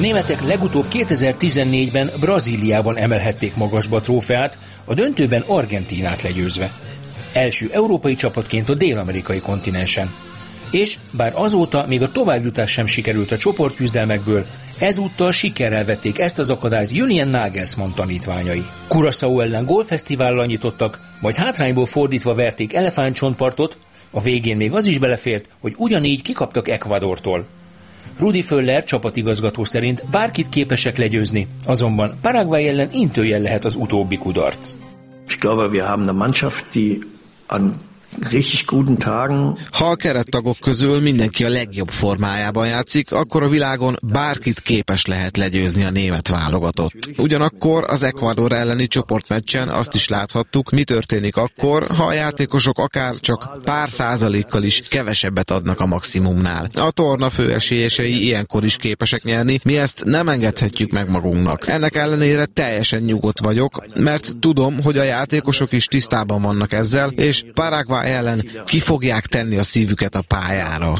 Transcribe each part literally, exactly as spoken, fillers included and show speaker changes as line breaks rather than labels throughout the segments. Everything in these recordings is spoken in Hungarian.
németek legutóbb kétezer-tizennégyben Brazíliában emelhették magasba a trófeát, a döntőben Argentínát legyőzve. Első európai csapatként a dél-amerikai kontinensen. És bár azóta még a továbbjutás sem sikerült a csoportküzdelmekből, ezúttal sikerrel vették ezt az akadályt Julian Nagelsmann tanítványai. Curaçao ellen gólfesztivállal nyitottak, majd hátrányból fordítva verték elefántcsontpartot, a végén még az is belefért, hogy ugyanígy kikaptak Ecuadortól. Rudi Völler csapatigazgató szerint bárkit képesek legyőzni, azonban Paraguay ellen intőjel lehet az utóbbi kudarc.
Ich glaube, wir haben eine Mannschaft, die an richtig guten Tagen.
Ha a kerettagok közül mindenki a legjobb formájában játszik, akkor a világon bárkit képes lehet legyőzni a német válogatott. Ugyanakkor az Ecuador elleni csoportmeccsen azt is láthattuk, mi történik akkor, ha a játékosok akár csak pár százalékkal is kevesebbet adnak a maximumnál. A torna főesélyesei ilyenkor is képesek nyerni, mi ezt nem engedhetjük meg magunknak. Ennek ellenére teljesen nyugodt vagyok, mert tudom, hogy a játékosok is tisztában vannak ezzel, és Paraguay ellen ki fogják tenni a szívüket a pályára.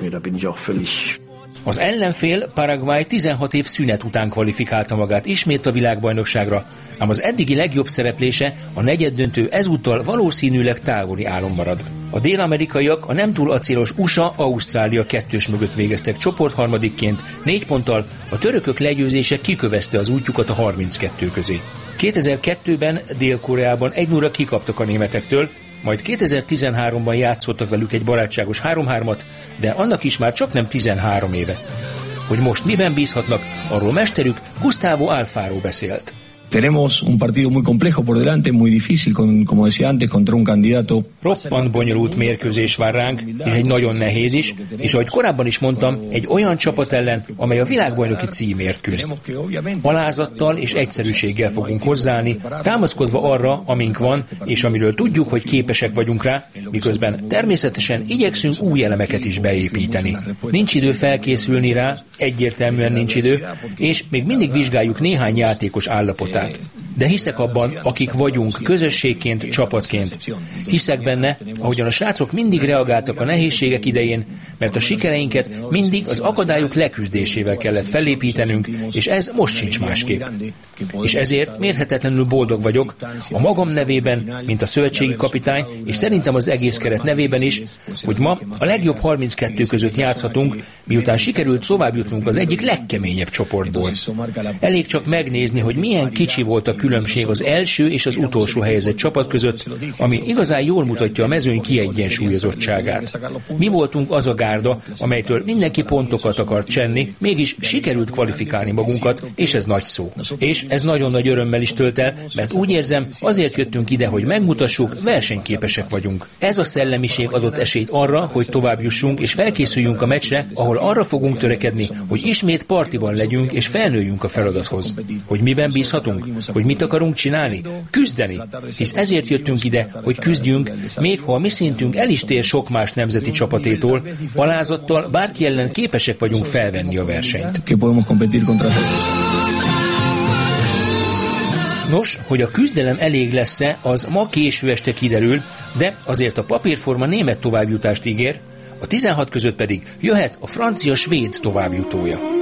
Az ellenfél Paraguay tizenhat év szünet után kvalifikálta magát ismét a világbajnokságra, ám az eddigi legjobb szereplése, a negyeddöntő ezúttal valószínűleg távoli álom marad. A dél-amerikaiak a nem túl acélos u es á-Ausztrália kettős mögött végeztek csoportharmadikként, négy ponttal, a törökök legyőzése kikövezte az útjukat a harminckettő közé. kétezer-kettőben Dél-Koreában egy nulla kikaptak a németektől, majd kétezer-tizenháromban játszottak velük egy barátságos három-hármat, de annak is már csak nem tizenhárom éve. Hogy most miben bízhatnak, arról mesterük Gustavo Alfaro beszélt.
Tenemos un partido muy complejo por delante, muy difícil, con, como decía antes, contra un candidato.
Roppant bonyolult mérkőzés vár ránk, és egy nagyon nehéz is, és ahogy korábban is mondtam, egy olyan csapat ellen, amely a világbajnoki címért küzd. Alázattal és egyszerűséggel fogunk hozzáállni, támaszkodva arra, amink van, és amiről tudjuk, hogy képesek vagyunk rá, miközben természetesen igyekszünk új elemeket is beépíteni. Nincs idő felkészülni rá, egyértelműen nincs idő, és még mindig vizsgáljuk néhány játékos állapotát. De hiszek abban, akik vagyunk, közösségként, csapatként. Hiszek benne, ahogyan a srácok mindig reagáltak a nehézségek idején, mert a sikereinket mindig az akadályok leküzdésével kellett felépítenünk, és ez most sincs másképp. És ezért mérhetetlenül boldog vagyok, a magam nevében, mint a szövetségi kapitány, és szerintem az egész keret nevében is, hogy ma a legjobb harminckettő között játszhatunk, miután sikerült továbbjutnunk az egyik legkeményebb csoportból. Elég csak megnézni, hogy milyen kicsi volt a különbség az első és az utolsó helyezett csapat között, ami igazán jól mutatja a mezőny kiegyensúlyozottságát. Mi voltunk az a gárda, amelytől mindenki pontokat akart csenni, mégis sikerült kvalifikálni magunkat, és ez nagy szó. És ez nagyon nagy örömmel is tölt el, mert úgy érzem, azért jöttünk ide, hogy megmutassuk, versenyképesek vagyunk. Ez a szellemiség adott esélyt arra, hogy tovább jussunk és felkészüljünk a meccsre, ahol arra fogunk törekedni, hogy ismét partiban legyünk és felnőjünk a feladathoz. Hogy miben bízhatunk? Hogy mit akarunk csinálni? Küzdeni. Hisz ezért jöttünk ide, hogy küzdjünk, még ha a mi szintünk el is tér sok más nemzeti csapatétól, alázattal bárki ellen képesek vagyunk felvenni a versenyt. Nos, hogy a küzdelem elég lesz-e, az ma késő este kiderül, de azért a papírforma német továbbjutást ígér, a tizenhat között pedig jöhet a francia-svéd továbbjutója.